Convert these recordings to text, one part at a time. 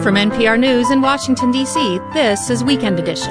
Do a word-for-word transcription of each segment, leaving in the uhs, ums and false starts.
From N P R News in Washington, D C, this is Weekend Edition.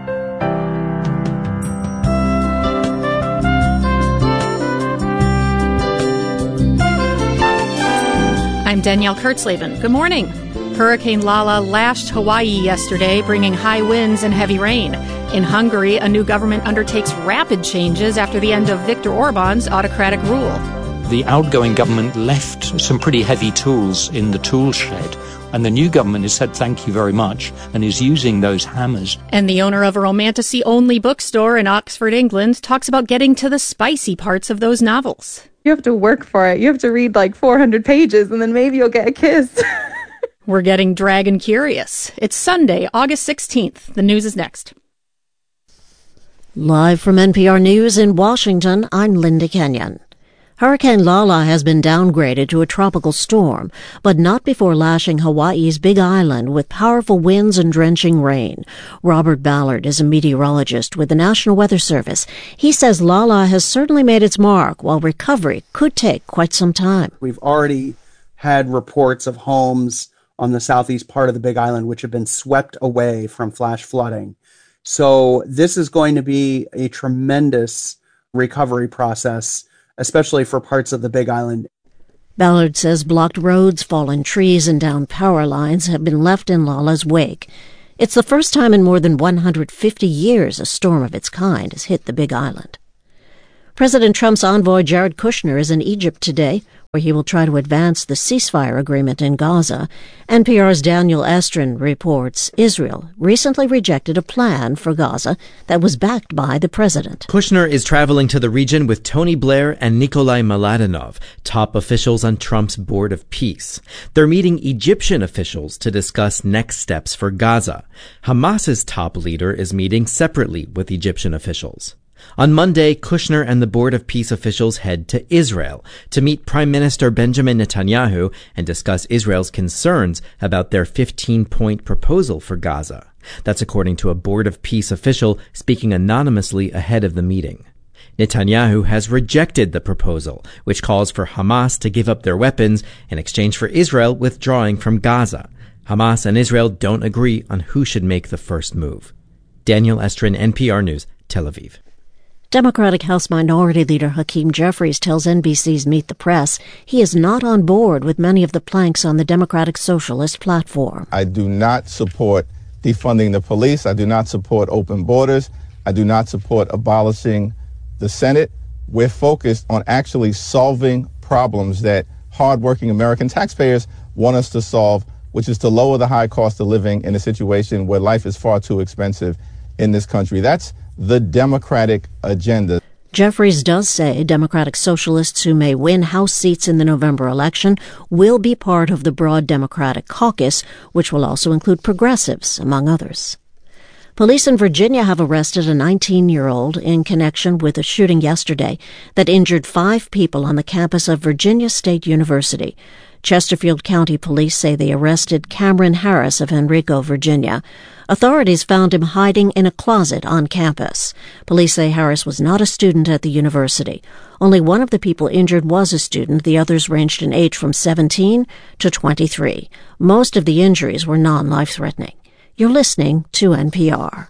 I'm Danielle Kurtzleben. Good morning. Hurricane Lala lashed Hawaii yesterday, bringing high winds and heavy rain. In Hungary, a new government undertakes rapid changes after the end of Viktor Orban's autocratic rule. The outgoing government left some pretty heavy tools in the tool shed, and the new government has said thank you very much and is using those hammers. And the owner of a romantasy-only bookstore in Oxford, England, talks about getting to the spicy parts of those novels. You have to work for it. You have to read like four hundred pages, and then maybe you'll get a kiss. We're getting dragon curious. It's Sunday, August sixteenth. The news is next. Live from N P R News in Washington, I'm Linda Kenyon. Hurricane Lala has been downgraded to a tropical storm, but not before lashing Hawaii's Big Island with powerful winds and drenching rain. Robert Ballard is a meteorologist with the National Weather Service. He says Lala has certainly made its mark, while recovery could take quite some time. We've already had reports of homes on the southeast part of the Big Island which have been swept away from flash flooding. So this is going to be a tremendous recovery process, especially for parts of the Big Island. Ballard says blocked roads, fallen trees, and downed power lines have been left in Lala's wake. It's the first time in more than one hundred fifty years a storm of its kind has hit the Big Island. President Trump's envoy Jared Kushner is in Egypt today, where he will try to advance the ceasefire agreement in Gaza. N P R's Daniel Estrin reports Israel recently rejected a plan for Gaza that was backed by the president. Kushner is traveling to the region with Tony Blair and Nikolai Mladenov, top officials on Trump's Board of Peace. They're meeting Egyptian officials to discuss next steps for Gaza. Hamas's top leader is meeting separately with Egyptian officials. On Monday, Kushner and the Board of Peace officials head to Israel to meet Prime Minister Benjamin Netanyahu and discuss Israel's concerns about their fifteen-point proposal for Gaza. That's according to a Board of Peace official speaking anonymously ahead of the meeting. Netanyahu has rejected the proposal, which calls for Hamas to give up their weapons in exchange for Israel withdrawing from Gaza. Hamas and Israel don't agree on who should make the first move. Daniel Estrin, N P R News, Tel Aviv. Democratic House Minority Leader Hakeem Jeffries tells N B C's Meet the Press he is not on board with many of the planks on the Democratic Socialist platform. I do not support defunding the police. I do not support open borders. I do not support abolishing the Senate. We're focused on actually solving problems that hardworking American taxpayers want us to solve, which is to lower the high cost of living in a situation where life is far too expensive in this country. That's the Democratic agenda. Jeffries does say Democratic Socialists who may win House seats in the November election will be part of the broad Democratic caucus, which will also include progressives, among others. Police in Virginia have arrested a nineteen-year-old in connection with a shooting yesterday that injured five people on the campus of Virginia State University. Chesterfield County Police say they arrested Cameron Harris of Henrico, Virginia. Authorities found him hiding in a closet on campus. Police say Harris was not a student at the university. Only one of the people injured was a student. The others ranged in age from seventeen to twenty-three. Most of the injuries were non-life-threatening. You're listening to N P R.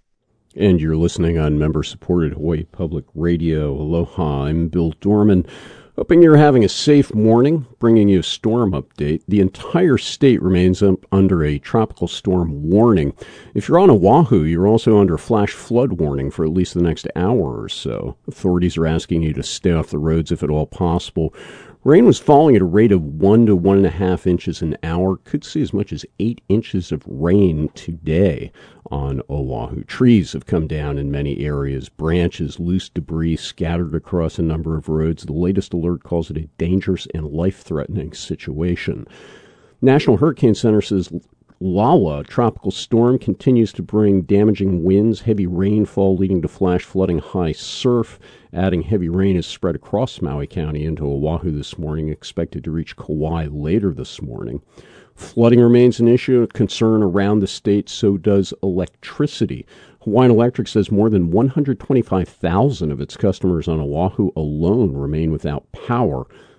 And you're listening on member-supported Hawaii Public Radio. Aloha, I'm Bill Dorman. Hoping you're having a safe morning, bringing you a storm update. The entire state remains up under a tropical storm warning. If you're on Oahu, you're also under flash flood warning for at least the next hour or so. Authorities are asking you to stay off the roads if at all possible. Rain was falling at a rate of one to one and a half inches an hour. Could see as much as eight inches of rain today on Oahu. Trees have come down in many areas. Branches, loose debris scattered across a number of roads. The latest alert calls it a dangerous and life-threatening situation. National Hurricane Center says Lala, tropical storm, continues to bring damaging winds, heavy rainfall leading to flash flooding, high surf. Adding heavy rain is spread across Maui County into Oahu this morning, expected to reach Kauai later this morning. Flooding remains an issue of concern around the state, so does electricity. Hawaiian Electric says more than one hundred twenty-five thousand of its customers on Oahu alone remain without power.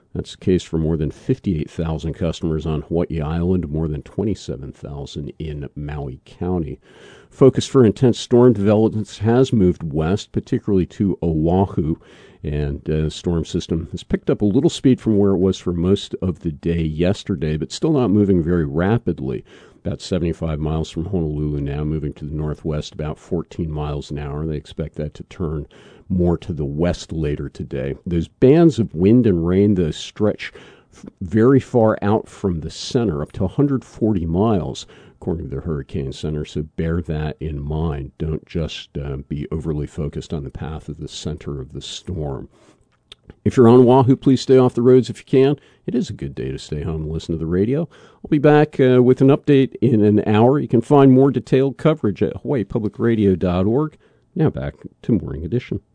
That's the case for more than fifty-eight thousand customers on Hawaii Island, more than twenty-seven thousand in Maui County. Focus for intense storm developments has moved west, particularly to Oahu, and the uh, storm system has picked up a little speed from where it was for most of the day yesterday, but still not moving very rapidly. About seventy-five miles from Honolulu now, moving to the northwest about fourteen miles an hour. They expect that to turn more to the west later today. Those bands of wind and rain that stretch f- very far out from the center, up to one hundred forty miles, according to the Hurricane Center, so bear that in mind. Don't just uh, be overly focused on the path of the center of the storm. If you're on Oahu, please stay off the roads if you can. It is a good day to stay home and listen to the radio. I'll be back uh, with an update in an hour. You can find more detailed coverage at hawaii public radio dot org. Now back to Morning Edition.